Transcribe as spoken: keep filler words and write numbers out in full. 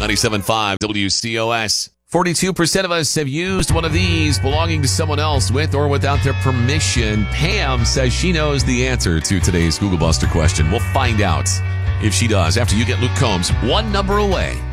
ninety-seven point five W C O S. forty-two percent of us have used one of these belonging to someone else with or without their permission. Pam says she knows the answer to today's Google Buster question. We'll find out if she does after you get Luke Combs one number away.